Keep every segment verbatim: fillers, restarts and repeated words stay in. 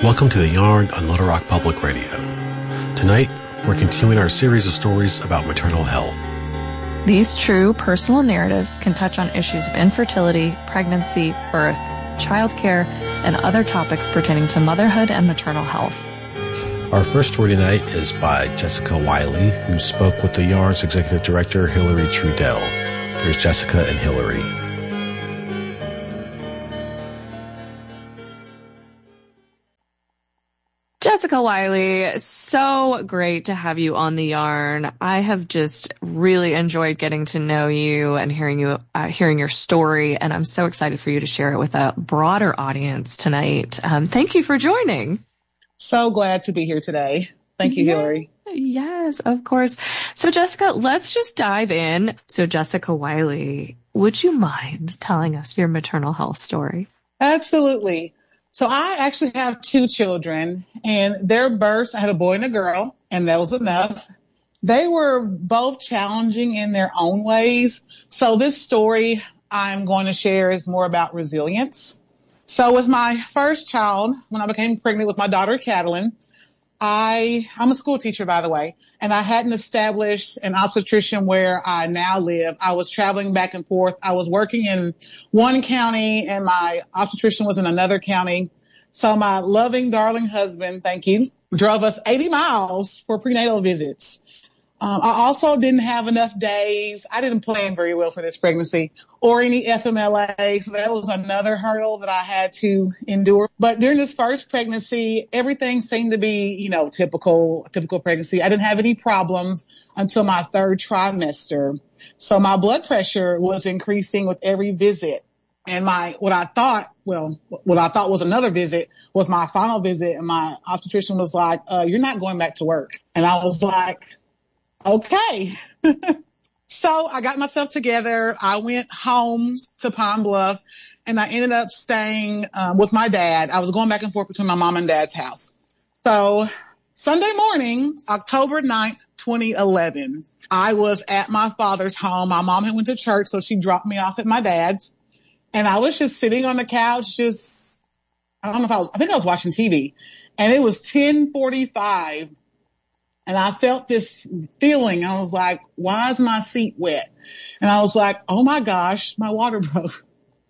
Welcome to The Yarn on Little Rock Public Radio. Tonight, we're continuing our series of stories about maternal health. These true personal narratives can touch on issues of infertility, pregnancy, birth, childcare, and other topics pertaining to motherhood and maternal health. Our first story tonight is by Jessica Wiley, who spoke with The Yarn's executive director, Hillary Trudell. Here's Jessica and Hillary. Jessica Wiley, so great to have you on The Yarn. I have just really enjoyed getting to know you and hearing you, uh, hearing your story, and I'm so excited for you to share it with a broader audience tonight. Um, thank you for joining. So glad to be here today. Thank you, yeah, Hillary. Yes, of course. So, Jessica, let's just dive in. So, Jessica Wiley, would you mind telling us your maternal health story? Absolutely. So I actually have two children, and their births, I had a boy and a girl, and that was enough. They were both challenging in their own ways. So this story I'm going to share is more about resilience. So with my first child, when I became pregnant with my daughter, Catalin, I, I'm a school teacher, by the way, and I hadn't established an obstetrician where I now live. I was traveling back and forth. I was working in one county and my obstetrician was in another county. So my loving, darling husband, thank you, drove us eighty miles for prenatal visits. Um, I also didn't have enough days. I didn't plan very well for this pregnancy or any F M L A. So that was another hurdle that I had to endure. But during this first pregnancy, everything seemed to be, you know, typical, typical pregnancy. I didn't have any problems until my third trimester. So my blood pressure was increasing with every visit. And my, what I thought, well, what I thought was another visit was my final visit. And my obstetrician was like, uh, you're not going back to work. And I was like, okay. So I got myself together. I went home to Pine Bluff and I ended up staying um, with my dad. I was going back and forth between my mom and dad's house. So Sunday morning, October ninth, twenty eleven, I was at my father's home. My mom had went to church, so she dropped me off at my dad's. And I was just sitting on the couch, just, I don't know if I was, I think I was watching T V. And it was ten forty-five. And I felt this feeling. I was like, why is my seat wet? And I was like, oh my gosh, my water broke.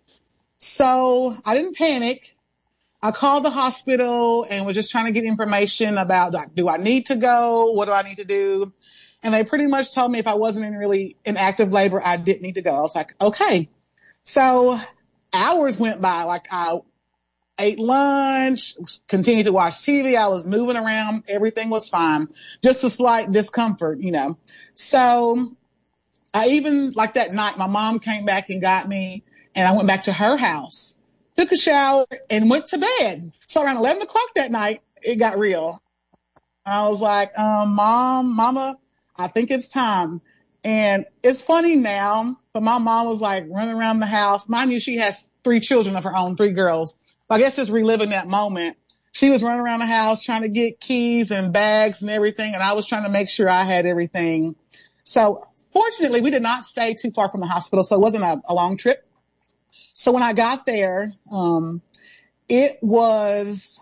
So I didn't panic. I called the hospital and was just trying to get information about, like, do I need to go? What do I need to do? And they pretty much told me if I wasn't in really in active labor, I didn't need to go. I was like, okay. So hours went by. Like I ate lunch, continued to watch T V. I was moving around. Everything was fine. Just a slight discomfort, you know. So I even, like that night, my mom came back and got me and I went back to her house, took a shower and went to bed. So around eleven o'clock that night, it got real. I was like, um, mom, mama, I think it's time. And it's funny now, but my mom was like running around the house. Mind you, she has three children of her own, three girls. I guess just reliving that moment. She was running around the house trying to get keys and bags and everything. And I was trying to make sure I had everything. So fortunately, we did not stay too far from the hospital. So it wasn't a, a long trip. So when I got there, um, it was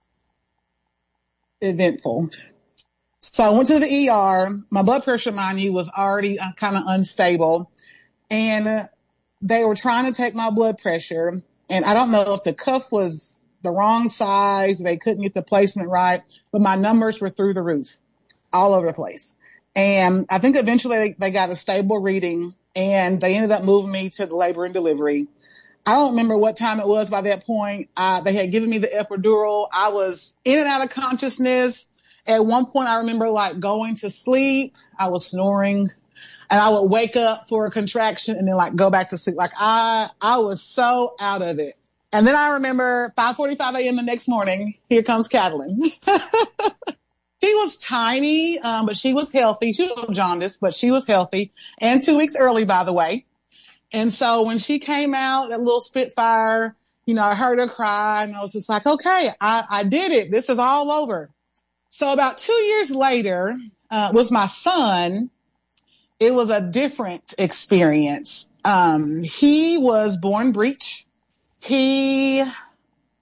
eventful. So I went to the E R. My blood pressure, mind you, was already uh, kind of unstable. And uh, they were trying to take my blood pressure. And I don't know if the cuff was the wrong size. They couldn't get the placement right. But my numbers were through the roof, all over the place. And I think eventually they, they got a stable reading. And they ended up moving me to the labor and delivery. I don't remember what time it was by that point. Uh, they had given me the epidural. I was in and out of consciousness. At one point, I remember like going to sleep. I was snoring. And I would wake up for a contraction and then like go back to sleep. Like I, I was so out of it. And then I remember five forty-five a.m. the next morning, here comes Catalin. She was tiny, um, but she was healthy. She was jaundiced, but she was healthy. And two weeks early, by the way. And so when she came out, that little Spitfire, you know, I heard her cry and I was just like, okay, I, I did it. This is all over. So about two years later, uh, with my son, it was a different experience. Um, he was born breech. He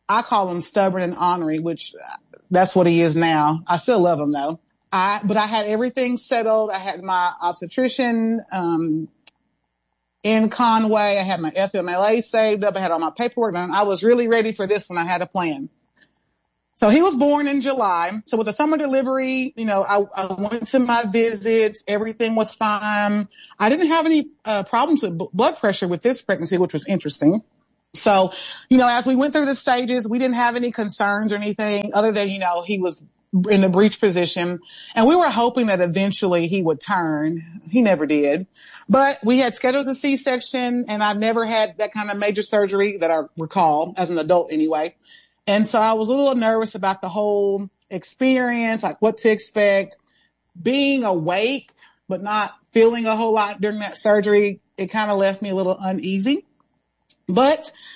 I call him stubborn and ornery, which that's what he is now. I still love him though. I, but I had everything settled. I had my obstetrician, um, in Conway. I had my F M L A saved up. I had all my paperwork done. I was really ready for this one. I had a plan. So he was born in July. So with the summer delivery, you know, I, I went to my visits. Everything was fine. I didn't have any uh, problems with b- blood pressure with this pregnancy, which was interesting. So, you know, as we went through the stages, we didn't have any concerns or anything other than, you know, he was in the breech position. And we were hoping that eventually he would turn. He never did. But we had scheduled the C-section, and I've never had that kind of major surgery that I recall, as an adult anyway. And so I was a little nervous about the whole experience, like what to expect. Being awake, but not feeling a whole lot during that surgery, it kind of left me a little uneasy. But